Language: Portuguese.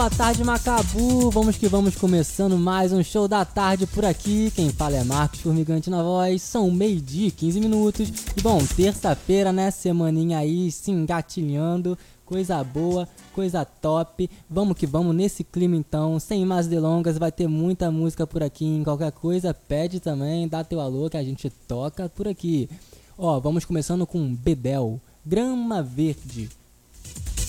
Boa tarde, Macabu, vamos que vamos, começando mais um show da tarde por aqui. Quem fala é Marcos Formigante na voz. São 12h e 15 minutos. E bom, terça-feira, né, semaninha aí se engatilhando. Coisa boa, coisa top. Vamos que vamos nesse clima então. Sem mais delongas, vai ter muita música por aqui. Em qualquer coisa, pede também, dá teu alô que a gente toca por aqui. Ó, vamos começando com Bedel, Grama Verde.